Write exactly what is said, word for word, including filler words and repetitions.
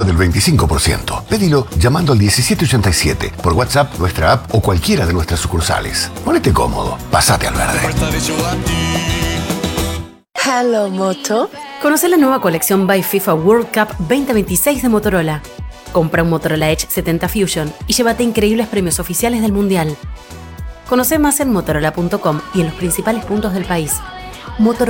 del veinticinco por ciento. Pedilo llamando al diecisiete ochenta y siete, por WhatsApp, nuestra app o cualquiera de nuestras sucursales. Ponete cómodo, pasate al verde. Hello, Moto. Conoce la nueva colección By FIFA World Cup veinte veintiséis de Motorola. Compra un Motorola Edge setenta Fusion y llévate increíbles premios oficiales del Mundial. Conoce más en motorola punto com y en los principales puntos del país. Motorola.